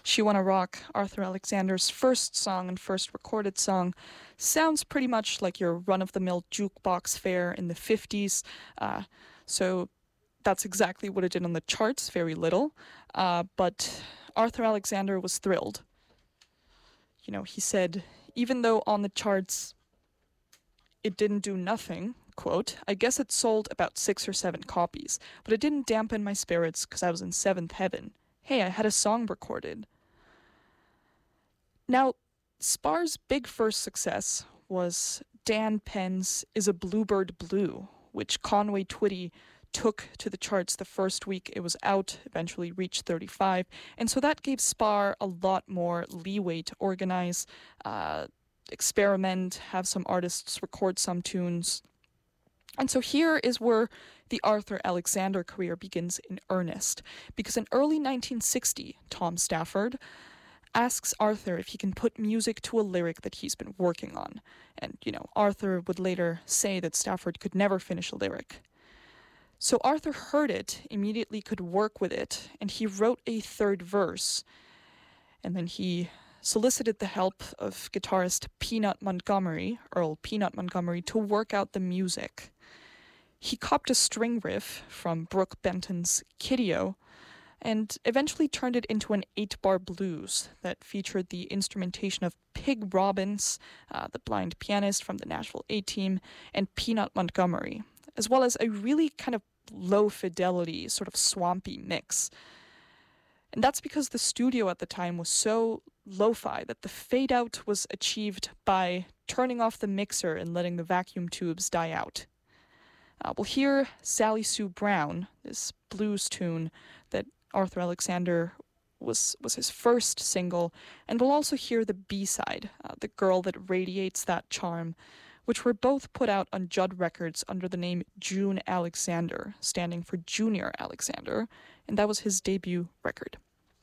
She Wanna Rock, Arthur Alexander's first song and first recorded song, sounds pretty much like your run-of-the-mill jukebox fare in the 50s. So that's exactly what it did on the charts, very little. But Arthur Alexander was thrilled. You know, he said, even though on the charts it didn't do nothing, quote, I guess it sold about 6 or 7 copies, but it didn't dampen my spirits because I was in seventh heaven. Hey, I had a song recorded. Now, Sparr's big first success was Dan Penn's Is a Bluebird Blue, which Conway Twitty took to the charts the first week it was out, eventually reached 35, and so that gave Sparr a lot more leeway to organize, experiment, have some artists record some tunes. And so here is where the Arthur Alexander career begins in earnest, because in early 1960, Tom Stafford asks Arthur if he can put music to a lyric that he's been working on. And, Arthur would later say that Stafford could never finish a lyric. So Arthur heard it, immediately could work with it, and he wrote a third verse. And then he solicited the help of guitarist Peanut Montgomery, Earl Peanut Montgomery, to work out the music. He copped a string riff from Brooke Benton's Kiddio, and eventually turned it into an 8-bar blues that featured the instrumentation of Pig Robbins, the blind pianist from the Nashville A-Team, and Peanut Montgomery, as well as a really kind of low-fidelity, sort of swampy mix. And that's because the studio at the time was so lo-fi that the fade-out was achieved by turning off the mixer and letting the vacuum tubes die out. We'll hear Sally Sue Brown, this blues tune that Arthur Alexander was his first single, and we'll also hear the B-side, The Girl That Radiates That Charm, which were both put out on Judd Records under the name June Alexander, standing for Junior Alexander, and that was his debut record.